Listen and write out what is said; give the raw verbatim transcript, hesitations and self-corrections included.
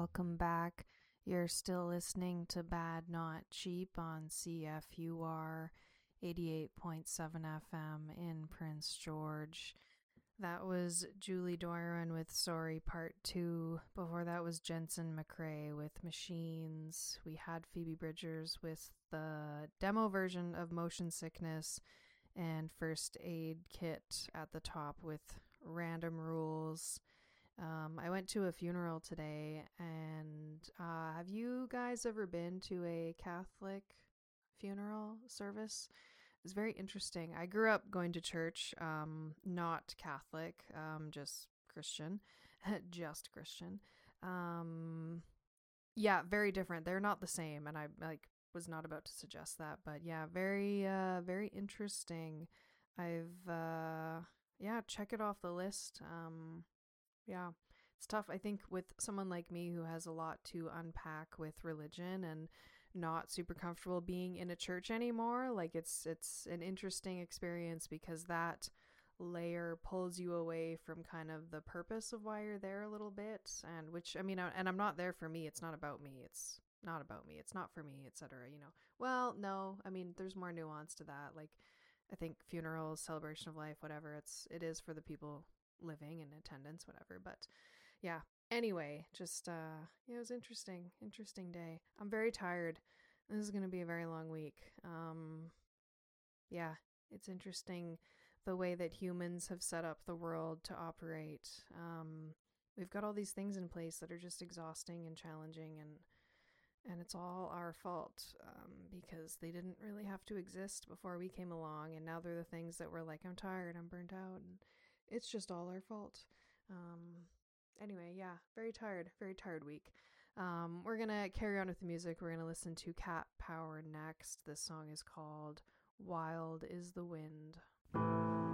welcome back. You're still listening to Bad Not Cheap on C F U R eighty-eight point seven F M in Prince George. That was Julie Doiron with Sorry Part two. Before that was Jensen McRae with Machines. We had Phoebe Bridgers with the demo version of Motion Sickness, and First Aid Kit at the top with Random Rules. Um, I went to a funeral today, and uh, have you guys ever been to a Catholic funeral service? It's very interesting. I grew up going to church, um, not Catholic, um, just Christian, just Christian. Um, yeah, very different. They're not the same, and I like was not about to suggest that, but yeah, very, uh, very interesting. I've, uh, yeah, check it off the list. Um, yeah, it's tough. I think with someone like me who has a lot to unpack with religion and not super comfortable being in a church anymore, like it's it's an interesting experience because that layer pulls you away from kind of the purpose of why you're there a little bit, and which I mean, and I'm not there for me. It's not about me. It's not about me. It's not for me, et cetera. You know. Well, no, I mean, there's more nuance to that. Like, I think funerals, celebration of life, whatever. It's it is for the people living in attendance, whatever. But yeah, anyway, just uh yeah, it was interesting interesting day. I'm very tired. This is going to be a very long week. Um yeah, it's interesting the way that humans have set up the world to operate. Um we've got all these things in place that are just exhausting and challenging, and and it's all our fault, um, because they didn't really have to exist before we came along, and now they're the things that we're like, I'm tired, I'm burnt out, and it's just all our fault. Um, anyway, yeah, very tired, very tired week. Um, we're gonna carry on with the music. We're gonna listen to Cat Power next. This song is called Wild is the Wind.